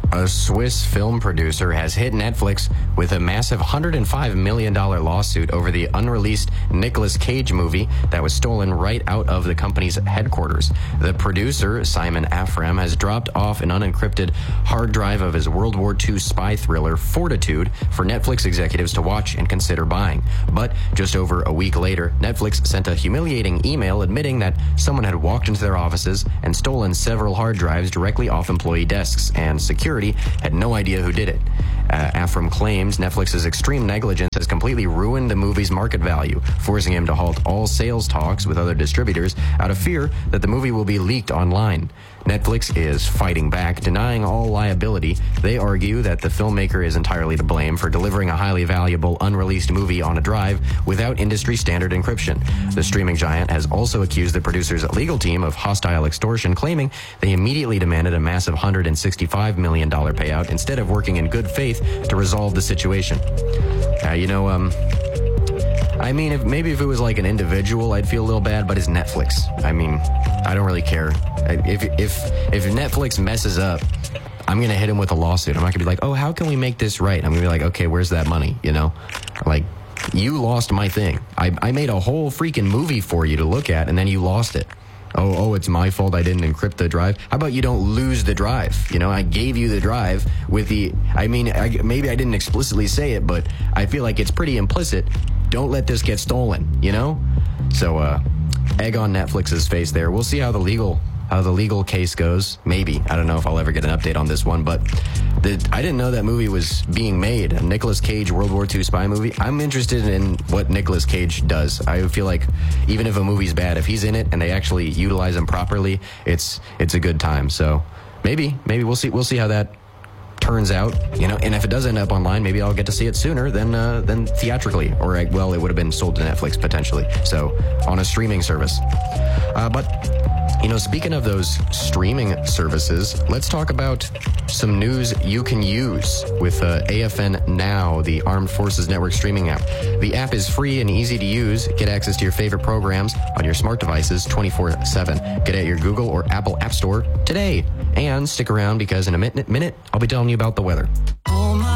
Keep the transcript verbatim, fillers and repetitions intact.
A Swiss film producer has hit Netflix with a massive one hundred five million dollars lawsuit over the unreleased Nicolas Cage movie that was stolen right out of the company's headquarters. The producer, Simon Afram, has dropped off an unencrypted hard drive of his World War Two spy thriller Fortitude for Netflix executives to watch and consider buying. But just over a week later, Netflix sent a humiliating email admitting that someone had walked into their offices and stolen several hard drives directly off employee desks, and security had no idea who did it. Uh, Afram claims Netflix's extreme negligence has completely ruined the movie's market value, forcing him to halt all sales talks with other distributors out of fear that the movie will be leaked online. Netflix is fighting back, denying all liability. They argue that the filmmaker is entirely to blame for delivering a highly valuable, unreleased movie on a drive without industry-standard encryption. The streaming giant has also accused the producer's legal team of hostile extortion, claiming they immediately demanded a massive one hundred sixty-five million dollars payout instead of working in good faith to resolve the situation. Uh, you know, um... I mean, if, maybe if it was like an individual, I'd feel a little bad, but it's Netflix. I mean, I don't really care. If if if Netflix messes up, I'm going to hit him with a lawsuit. I'm not going to be like, oh, how can we make this right? I'm going to be like, okay, where's that money, you know? Like, you lost my thing. I, I made a whole freaking movie for you to look at, and then you lost it. Oh, oh, it's my fault I didn't encrypt the drive. How about you don't lose the drive? You know, I gave you the drive with the, I mean, I, maybe I didn't explicitly say it, but I feel like it's pretty implicit. Don't let this get stolen, you know? So, uh, egg on Netflix's face there. We'll see how the legal, how the legal case goes. Maybe. I don't know if I'll ever get an update on this one, but the, I didn't know that movie was being made. A Nicolas Cage World War Two spy movie. I'm interested in what Nicolas Cage does. I feel like even if a movie's bad, if he's in it and they actually utilize him properly, it's, it's a good time. So maybe, maybe we'll see, we'll see how that turns out, you know, and if it does end up online, maybe I'll get to see it sooner than uh, than theatrically, or I, well, it would have been sold to Netflix potentially, so on a streaming service. Uh, but you know, speaking of those streaming services, let's talk about some news you can use with uh, A F N Now, the Armed Forces Network streaming app. The app is free and easy to use. Get access to your favorite programs on your smart devices twenty-four seven. Get it at your Google or Apple App Store today. And stick around because in a minute, minute I'll be telling you about the weather.